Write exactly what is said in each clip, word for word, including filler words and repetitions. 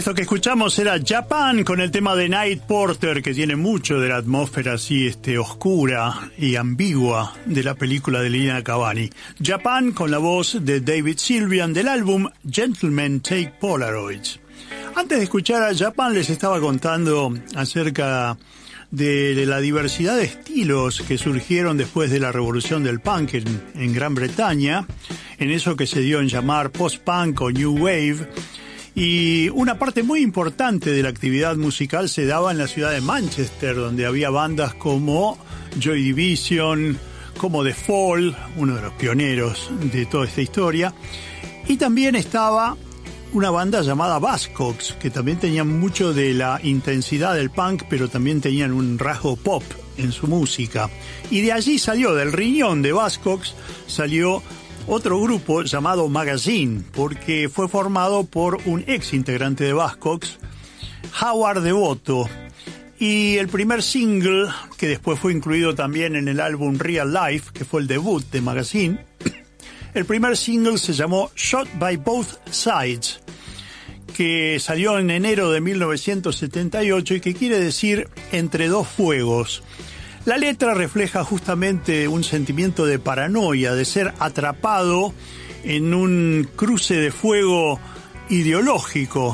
Esto que escuchamos era Japan con el tema de Night Porter, que tiene mucho de la atmósfera así este, oscura y ambigua de la película de Lina Cavani. Japan con la voz de David Sylvian del álbum Gentlemen Take Polaroids. Antes de escuchar a Japan les estaba contando acerca de, de la diversidad de estilos que surgieron después de la revolución del punk en, en Gran Bretaña, en eso que se dio en llamar post-punk o new wave. Y una parte muy importante de la actividad musical se daba en la ciudad de Manchester, donde había bandas como Joy Division, como The Fall, uno de los pioneros de toda esta historia, y también estaba una banda llamada Buzzcocks, que también tenían mucho de la intensidad del punk, pero también tenían un rasgo pop en su música. Y de allí salió, del riñón de Buzzcocks, salió otro grupo llamado Magazine, porque fue formado por un ex integrante de Buzzcocks, Howard Devoto, y el primer single, que después fue incluido también en el álbum Real Life, que fue el debut de Magazine, el primer single se llamó Shot by Both Sides, que salió en enero de mil novecientos setenta y ocho y que quiere decir Entre dos fuegos. La letra refleja justamente un sentimiento de paranoia, de ser atrapado en un cruce de fuego ideológico.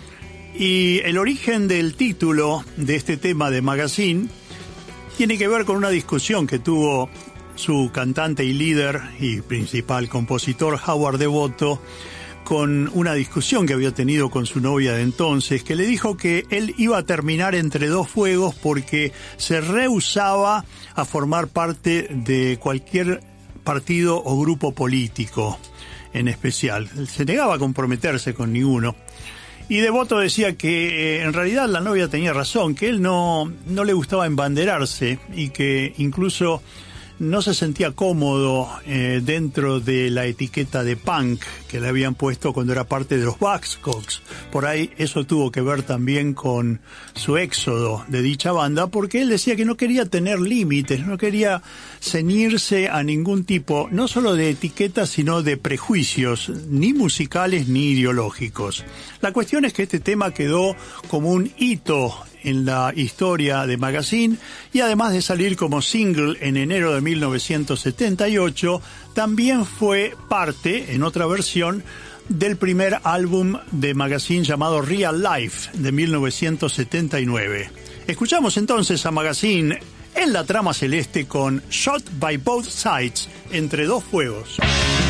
Y el origen del título de este tema de Magazine tiene que ver con una discusión que tuvo su cantante y líder y principal compositor Howard Devoto con una discusión que había tenido con su novia de entonces, que le dijo que él iba a terminar entre dos fuegos porque se rehusaba a formar parte de cualquier partido o grupo político en especial. Se negaba a comprometerse con ninguno. Y Devoto decía que eh, en realidad la novia tenía razón, que él no, no le gustaba embanderarse y que incluso no se sentía cómodo eh, dentro de la etiqueta de punk que le habían puesto cuando era parte de los Buzzcocks. Por ahí eso tuvo que ver también con su éxodo de dicha banda, porque él decía que no quería tener límites, no quería ceñirse a ningún tipo, no solo de etiquetas, sino de prejuicios, ni musicales ni ideológicos. La cuestión es que este tema quedó como un hito en la historia de Magazine, y además de salir como single en enero de mil novecientos setenta y ocho, también fue parte, en otra versión, del primer álbum de Magazine llamado Real Life de mil novecientos setenta y nueve. Escuchamos entonces a Magazine en la trama celeste con Shot by Both Sides, Entre dos fuegos.